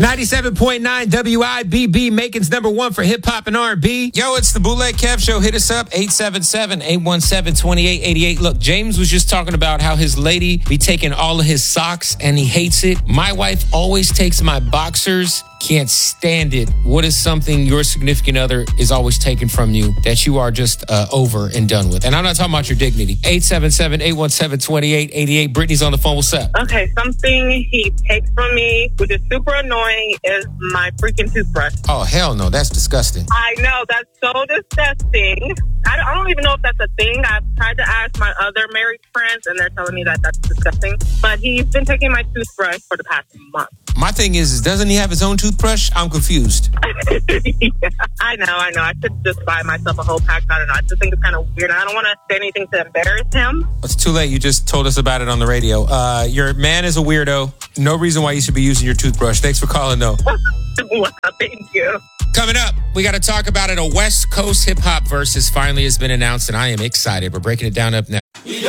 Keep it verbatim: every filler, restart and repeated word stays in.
ninety-seven point nine W I B B, Macon's number one for hip hop and R and B. Yo, it's the Bootleg Kev Show. Hit us up, eight seven seven, eight one seven, two eight eight eight. Look, James was just talking about how his lady be taking all of his socks and he hates it. My wife always takes my boxers. Can't stand it. What is something your significant other is always taking from you that you are just uh, over and done with? And I'm not talking about your dignity. eight seven seven, eight one seven, two eight eight eight. Brittany's on the phone. What's up? Okay, something he takes from me, which is super annoying, is my freaking toothbrush. Oh, hell no. That's disgusting. I know. That's so disgusting. I don't, I don't even know if that's a thing. I've tried to ask my other married friends, and they're telling me that that's disgusting. But he's been taking my toothbrush for the past month. My thing is, is doesn't he have his own toothbrush? I'm confused. Yeah, I know, I know. I should just buy myself a whole pack. I don't know. I just think it's kind of weird. I don't want to say anything to embarrass him. It's too late. You just told us about it on the radio. Uh, your man is a weirdo. No reason why you should be using your toothbrush. Thanks for calling, though. Well, thank you. Coming up, we got to talk about it. A West Coast hip-hop versus finally has been announced, and I am excited. We're breaking it down up now.